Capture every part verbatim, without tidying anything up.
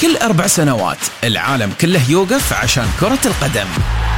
كل أربع سنوات العالم كله يوقف عشان كرة القدم.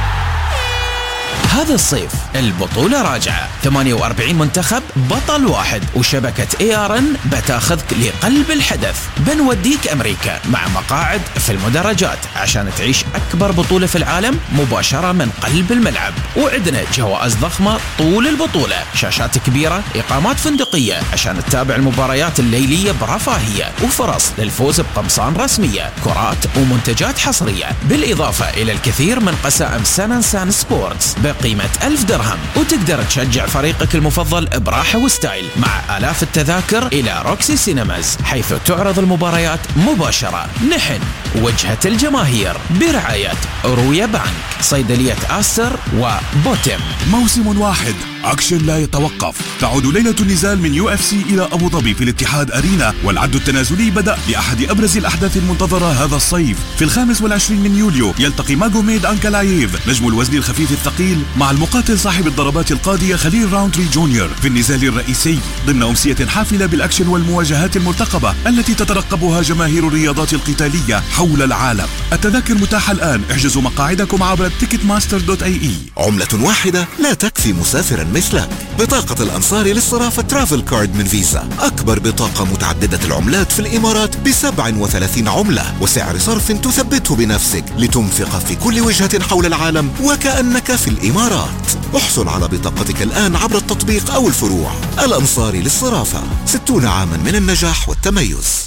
هذا الصيف البطولة راجعة، ثمانية وأربعين منتخب بطل واحد، وشبكة اي ار ان بتاخذك لقلب الحدث. بنوديك أمريكا مع مقاعد في المدرجات عشان تعيش أكبر بطولة في العالم مباشرة من قلب الملعب، وعندنا جوائز ضخمة طول البطولة، شاشات كبيرة، إقامات فندقية عشان تتابع المباريات الليلية برفاهية، وفرص للفوز بقمصان رسمية، كرات ومنتجات حصرية، بالإضافة إلى الكثير من قسائم سان سان سبورتس بقيمة ألف درهم، وتقدر تشجع فريقك المفضل براحة وستايل مع آلاف التذاكر إلى روكسي سينماز، حيث تعرض المباريات مباشرة. نحن وجهة الجماهير برعاية رويا بانك، صيدلية آستر وبوتم. موسم واحد، أكشن لا يتوقف. تعود ليلة النزال من يو اف سي إلى أبو ظبي في الاتحاد أرينا، والعد التنازلي بدأ لأحد أبرز الأحداث المنتظرة هذا الصيف. في الخامس والعشرين من يوليو يلتقي ماجوميد أنكلايف نجم الوزن الخفيف الثقيل مع المقاتل صاحب الضربات القاضية خليل راونتري جونيور في النزال الرئيسي، ضمن أمسية حافلة بالأكشن والمواجهات المرتقبة التي تترقبها جماهير الرياضات القتالية حول العالم. التذاكر متاحة الآن، احجزوا مقاعدكم عبر تيكت ماستر دوت اي اي. عملة واحدة لا تكفي مسافرا مثلك. بطاقة الأنصار للصرافة ترافل كارد من فيزا، أكبر بطاقة متعددة العملات في الإمارات بسبع وثلاثين عملة وسعر صرف تثبته بنفسك لتنفق في كل وجهة حول العالم وكأنك في الإمارات. احصل على بطاقتك الآن عبر التطبيق أو الفروع. الأنصار للصرافة، ستون عاما من النجاح والتميز.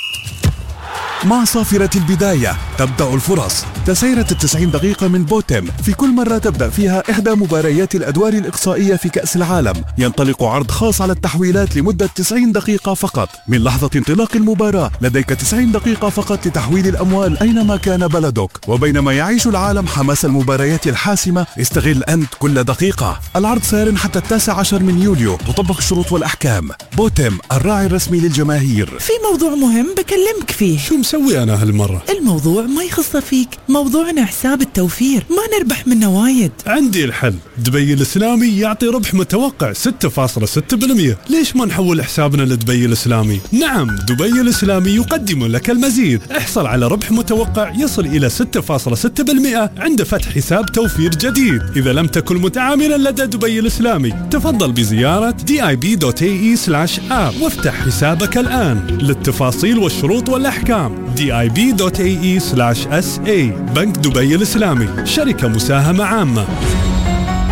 مع صافرة البداية تبدأ الفرص. تسيرة التسعين دقيقة من بوتم، في كل مرة تبدأ فيها إحدى مباريات الأدوار الإقصائية في كأس العالم. ينطلق عرض خاص على التحويلات لمدة تسعين دقيقة فقط. من لحظة انطلاق المباراة لديك تسعين دقيقة فقط لتحويل الأموال أينما كان بلدك. وبينما يعيش العالم حماس المباريات الحاسمة، استغل أنت كل دقيقة. العرض سار حتى التاسع عشر من يوليو، تطبق الشروط والأحكام. بوتم، الراعي الرسمي للجماهير. في موضوع مهم بكلمك فيه. شو مسوي أنا هالمرة؟ الموضوع ما يخص فيك، موضوعنا حساب التوفير، ما نربح منه وايد. عندي الحل. دبي الإسلامي يعطي ربح متوقع ستة فاصلة ستة بالمئة. ليش ما نحول حسابنا لدبي الإسلامي؟ نعم، دبي الإسلامي يقدم لك المزيد. احصل على ربح متوقع يصل إلى ستة فاصلة ستة بالمئة عند فتح حساب توفير جديد. إذا لم تكن متعاملا لدى دبي الإسلامي، تفضل بزيارة دي آي بي دوت اي اي سلاش آب وافتح حسابك الآن. للتفاصيل والشروط والأحكام دي آي بي دوت اي اي سلاش اس اي. بنك دبي الإسلامي، شركة مساهمة عامة.